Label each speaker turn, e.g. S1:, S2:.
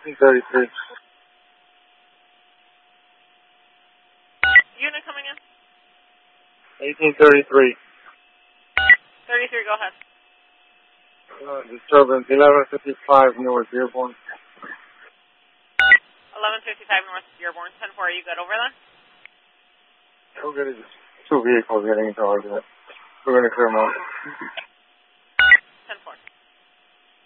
S1: 1833.
S2: Unit coming in.
S1: 1833.
S2: 33, go ahead.
S1: Disturbance 1155 North Dearborn.
S2: 1155 North Dearborn. 10-4, are you good over there?
S1: We're good. Two vehicles getting into argument. We're going to clear them out.